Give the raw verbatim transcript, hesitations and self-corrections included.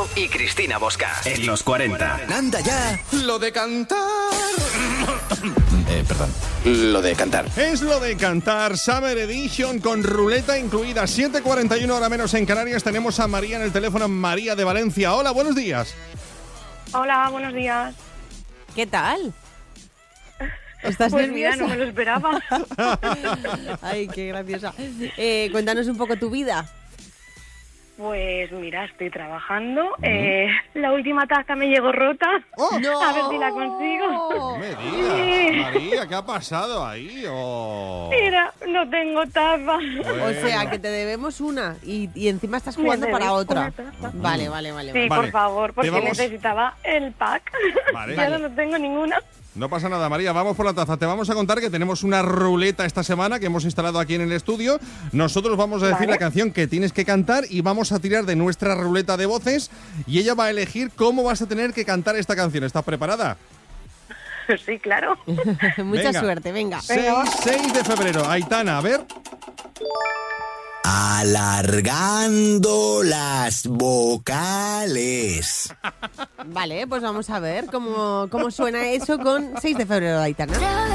Otero y Cristina Bosca. En los cuarenta. ¡Anda ya! Lo de cantar. Eh, perdón. Lo de cantar. Es lo de cantar. Summer Edition con ruleta incluida. siete cuarenta y uno hora menos en Canarias. Tenemos a María en el teléfono. María de Valencia. Hola, buenos días. Hola, buenos días. ¿Qué tal? ¿Estás Pues nerviosa? mira, no me lo esperaba. Ay, qué graciosa. Eh, cuéntanos un poco tu vida. Pues mira, estoy trabajando. Eh, la última taza me llegó rota. Oh, No. A ver si la consigo. no me digas, María, ¿qué ha pasado ahí? Oh. Mira, no tengo taza. O sea, que te debemos una y, y encima estás jugando Me para debes otra. una taza. Vale, vale, vale. Sí, vale. Vale, por favor, porque te vamos- necesitaba el pack. Vale. Y ahora Vale. no tengo ninguna. No pasa nada, María, vamos por la taza. Te vamos a contar que tenemos una ruleta esta semana que hemos instalado aquí en el estudio. Nosotros vamos a decir Vale. la canción que tienes que cantar y vamos a tirar de nuestra ruleta de voces y ella va a elegir cómo vas a tener que cantar esta canción. ¿Estás preparada? Sí, claro. Mucha Venga. suerte, venga. seis de febrero. Aitana, a ver. Alargando las vocales. Vale, pues vamos a ver cómo, cómo suena eso con seis de febrero de Aitana.